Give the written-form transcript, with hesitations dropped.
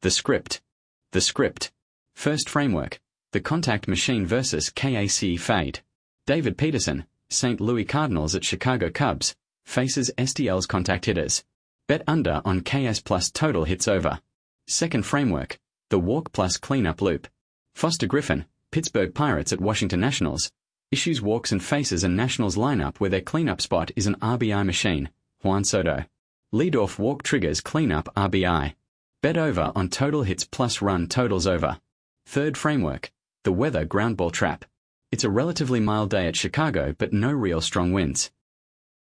The script. The script. First framework. The contact machine versus KAC fade. David Peterson, St. Louis Cardinals at Chicago Cubs, faces STL's contact hitters. Bet under on KS plus total hits over. Second framework. The walk plus cleanup loop. Foster Griffin, Pittsburgh Pirates at Washington Nationals, issues walks and faces a Nationals lineup where their cleanup spot is an RBI machine, Juan Soto. Leadoff walk triggers cleanup RBI. Bet over on total hits plus run totals over. Third framework. The weather ground ball trap. It's a relatively mild day at Chicago but no real strong winds.